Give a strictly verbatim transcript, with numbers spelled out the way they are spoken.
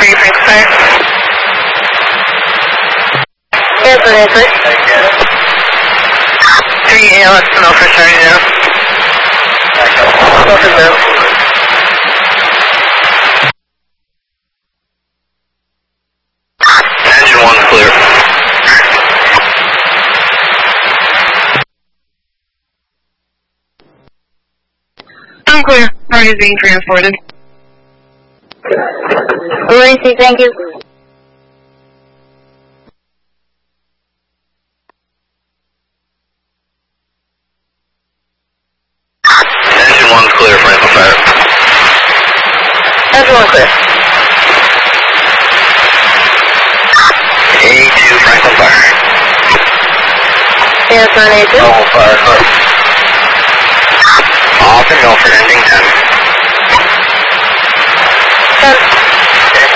three, Franklin Fire. Yes, one eight three, A L S, no for starting now. Open now. Engine one clear. I'm clear. Party is being transported. Lucy, thank you. Engine one clear, Franklin Fire. Engine one clear. A two, Franklin Fire. Yes, nine eight two. Normal fire, clear. Off and Milford, ending ten. ten.